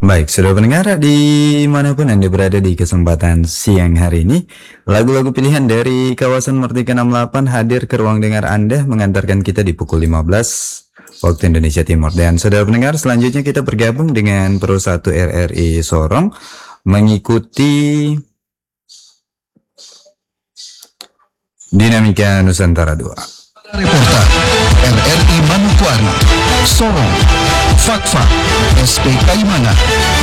Baik, sudah pendengar dimanapun Anda berada di kesempatan siang hari ini, lagu-lagu pilihan dari kawasan Merdeka 68 hadir ke ruang dengar Anda mengantarkan kita di pukul 15 waktu Indonesia Timur. Dan saudara pendengar, selanjutnya kita bergabung dengan Pro 1 RRI Sorong mengikuti Dinamika Nusantara 2. Reporter RRI Manokwari, Sorong, Fakfa, SP Kaimana,